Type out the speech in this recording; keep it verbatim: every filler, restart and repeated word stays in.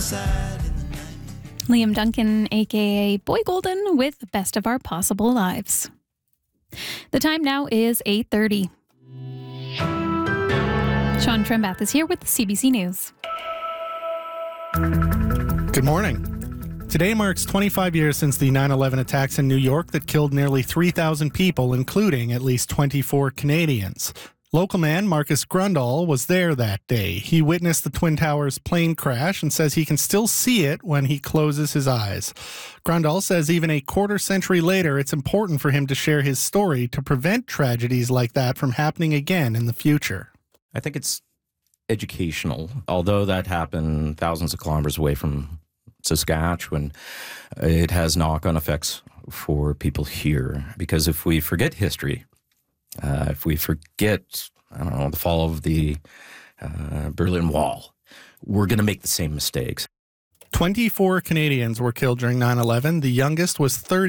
Liam Duncan, a k a. Boy Golden, with the Best of Our Possible Lives. The time now is eight thirty. Sean Trembath is here with the C B C News. Good morning. Today marks twenty-five years since the nine eleven attacks in New York that killed nearly three thousand people, including at least twenty-four Canadians. Local man Marcus Grundall was there that day. He witnessed the Twin Towers plane crash and says he can still see it when he closes his eyes. Grundall says even a quarter century later, it's important for him to share his story to prevent tragedies like that from happening again in the future. I think it's educational, although that happened thousands of kilometers away from Saskatchewan. It has knock-on effects for people here, because if we forget history, uh, if we forget, I don't know, the fall of the uh, Berlin Wall, we're going to make the same mistakes. twenty-four Canadians were killed during nine eleven. The youngest was thirty.